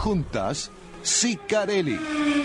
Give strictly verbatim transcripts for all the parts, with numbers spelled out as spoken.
Juntas, Sicarelli.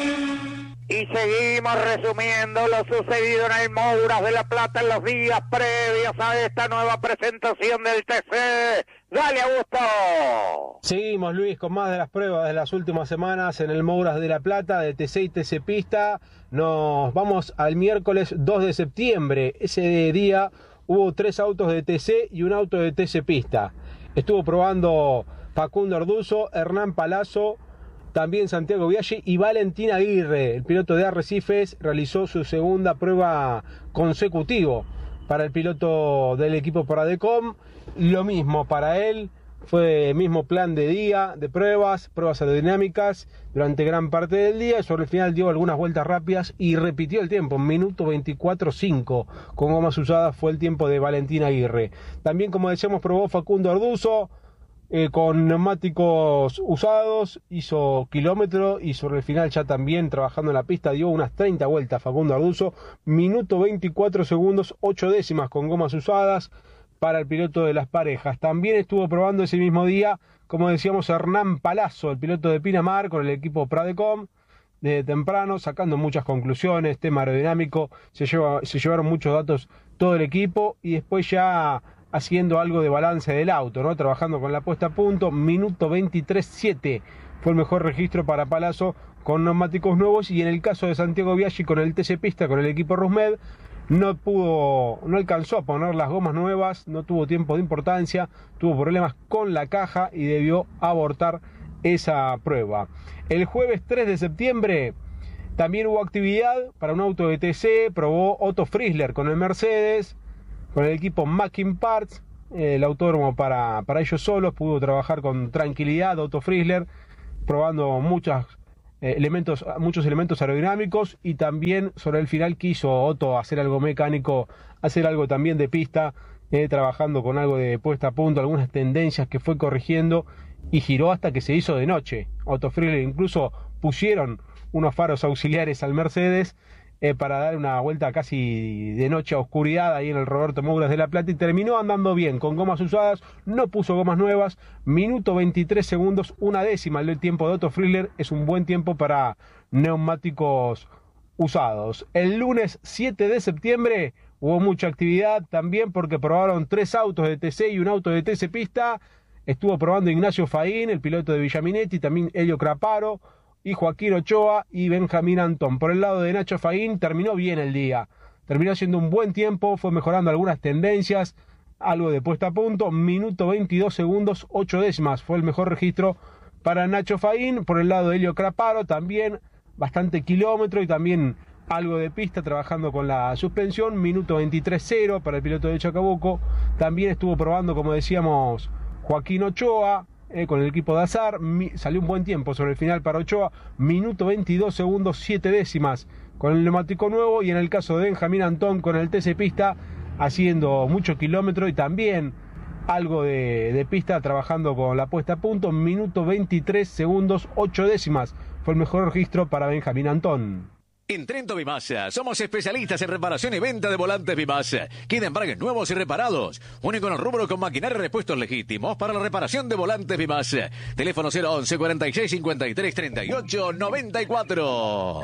Y seguimos resumiendo lo sucedido en el Mouras de La Plata en los días previos a esta nueva presentación del T C. ¡Dale, Augusto! Seguimos, Luis, con más de las pruebas de las últimas semanas en el Mouras de La Plata, de T C y T C Pista. Nos vamos al miércoles dos de septiembre. Ese día hubo tres autos de T C y un auto de T C Pista. Estuvo probando Facundo Arduzo, Hernán Palazzo, también Santiago Biaggi y Valentín Aguirre. El piloto de Arrecifes realizó su segunda prueba consecutivo para el piloto del equipo Pradecom. Lo mismo para él, fue el mismo plan de día, de pruebas, pruebas aerodinámicas durante gran parte del día. Y sobre el final dio algunas vueltas rápidas y repitió el tiempo, en minuto veinticuatro cinco. Con gomas usadas fue el tiempo de Valentín Aguirre. También, como decíamos, probó Facundo Arduzo. Eh, con neumáticos usados, hizo kilómetro y sobre el final ya también trabajando en la pista dio unas treinta vueltas Facundo Arduzo, minuto veinticuatro segundos, ocho décimas con gomas usadas para el piloto de las parejas. También estuvo probando ese mismo día, como decíamos, Hernán Palazzo, el piloto de Pinamar con el equipo Pradecom, de temprano, sacando muchas conclusiones, tema aerodinámico, se, lleva, se llevaron muchos datos todo el equipo y después ya haciendo algo de balance del auto, ¿no? Trabajando con la puesta a punto, minuto veintitrés siete fue el mejor registro para Palazzo con neumáticos nuevos. Y en el caso de Santiago Biaggi con el T C Pista, con el equipo Rusmed, no pudo, no alcanzó a poner las gomas nuevas, no tuvo tiempo de importancia, tuvo problemas con la caja y debió abortar esa prueba. El jueves tres de septiembre también hubo actividad para un auto de T C, probó Otto Frizzler con el Mercedes, con el equipo Mackin Parts, el autódromo para, para ellos solos. Pudo trabajar con tranquilidad Otto Frizzler, probando muchos eh, elementos, muchos elementos aerodinámicos, y también sobre el final quiso Otto hacer algo mecánico, hacer algo también de pista, eh, trabajando con algo de puesta a punto, algunas tendencias que fue corrigiendo, y giró hasta que se hizo de noche. Otto Frizzler incluso pusieron unos faros auxiliares al Mercedes, Eh, para dar una vuelta casi de noche a oscuridad ahí en el Roberto Mouras de La Plata, y terminó andando bien, con gomas usadas, no puso gomas nuevas, minuto veintitrés segundos, una décima el tiempo de Otto Frizzler, es un buen tiempo para neumáticos usados. El lunes siete de septiembre hubo mucha actividad también porque probaron tres autos de T C y un auto de T C Pista. Estuvo probando Ignacio Faín, el piloto de Villaminetti, también Helio Craparo y Joaquín Ochoa y Benjamín Antón. Por el lado de Nacho Faín terminó bien el día, terminó haciendo un buen tiempo, fue mejorando algunas tendencias, algo de puesta a punto, minuto veintidós segundos, ocho décimas fue el mejor registro para Nacho Faín. Por el lado de Helio Craparo también bastante kilómetro y también algo de pista trabajando con la suspensión, minuto veintitrés cero para el piloto de Chacabuco. También estuvo probando, como decíamos, Joaquín Ochoa, Eh, con el equipo de Azar, mi, salió un buen tiempo sobre el final para Ochoa, minuto veintidós segundos, siete décimas con el neumático nuevo. Y en el caso de Benjamín Antón con el T C Pista, haciendo mucho kilómetro y también algo de, de pista, trabajando con la puesta a punto, minuto veintitrés segundos, ocho décimas fue el mejor registro para Benjamín Antón. En Trento Vimasa somos especialistas en reparación y venta de volantes Vimasa. Queda embragues nuevos y reparados. Único en el rubro con maquinaria y repuestos legítimos para la reparación de volantes Vimasa. Teléfono cero once, cuarenta y seis, cincuenta y tres, treinta y ocho, noventa y cuatro.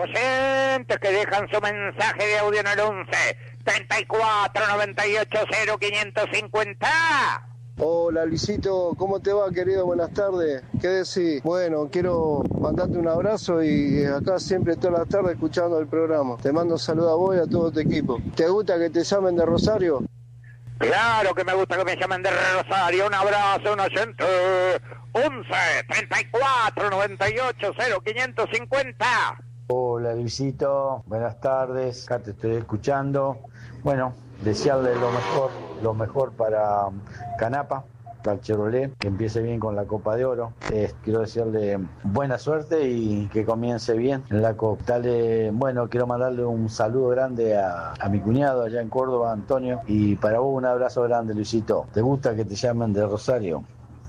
Oyentes que dejan su mensaje de audio en el once, treinta y cuatro, noventa y ocho, cero, quinientos cincuenta. Hola Luisito, ¿cómo te va, querido? Buenas tardes. ¿Qué decís? Bueno, quiero mandarte un abrazo y acá siempre todas las tardes escuchando el programa. Te mando un saludo a vos y a todo tu equipo. ¿Te gusta que te llamen de Rosario? Claro que me gusta que me llamen de Rosario. Un abrazo, un oyente. once, treinta y cuatro, noventa y ocho, cero, quinientos cincuenta. Hola Luisito, buenas tardes. Acá te estoy escuchando. Bueno, desearle lo mejor, lo mejor para Canapa, para el Chevrolet, que empiece bien con la Copa de Oro. Eh, quiero desearle buena suerte y que comience bien en la Copa. Dale, bueno, quiero mandarle un saludo grande a, a mi cuñado allá en Córdoba, Antonio, y para vos un abrazo grande, Luisito. ¿Te gusta que te llamen de Rosario?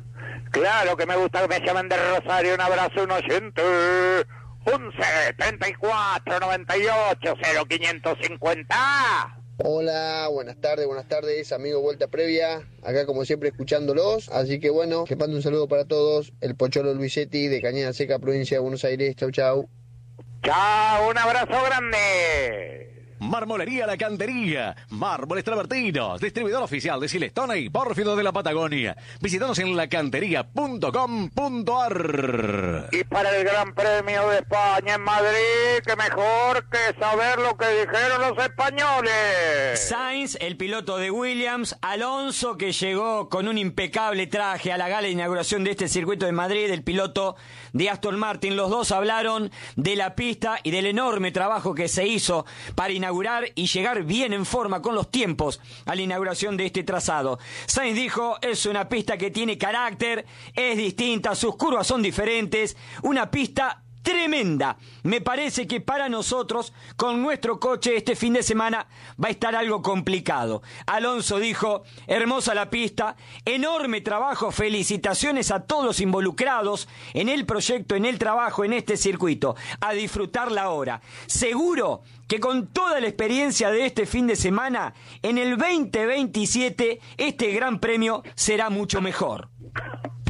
Claro que me gusta que me llamen de Rosario. Un abrazo, un oyente. once, treinta y cuatro, noventa y ocho, cero, quinientos cincuenta. Hola, buenas tardes, buenas tardes, amigo Vuelta Previa, acá como siempre escuchándolos, así que bueno, que mando un saludo para todos, el Pocholo Luisetti de Cañada Seca, provincia de Buenos Aires, chau chau. Chao, un abrazo grande. Marmolería La Cantería, mármoles travertinos, distribuidor oficial de Silestone y Pórfido de la Patagonia. Visítanos en la cantería punto com punto a r. Y para el Gran Premio de España en Madrid, que mejor que saber lo que dijeron los españoles. Sainz, el piloto de Williams, Alonso, que llegó con un impecable traje a la gala de inauguración de este circuito de Madrid, el piloto de Aston Martin. Los dos hablaron de la pista y del enorme trabajo que se hizo para inaugurar y llegar bien en forma con los tiempos a la inauguración de este trazado. Sainz dijo, es una pista que tiene carácter, es distinta, sus curvas son diferentes, una pista tremenda. Me parece que para nosotros, con nuestro coche, este fin de semana va a estar algo complicado. Alonso dijo, hermosa la pista, enorme trabajo, felicitaciones a todos los involucrados en el proyecto, en el trabajo, en este circuito. A disfrutarla ahora. Seguro que con toda la experiencia de este fin de semana, en el veinte veintisiete, este gran premio será mucho mejor.